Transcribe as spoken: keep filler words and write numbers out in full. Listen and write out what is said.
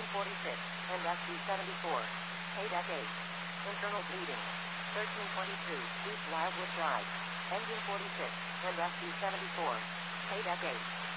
Engine forty-six, and S D seventy-four. K deck eight. Internal bleeding. thirteen twenty-two, East Wildwood Drive. Engine forty-six, and S D seventy-four. K deck eight.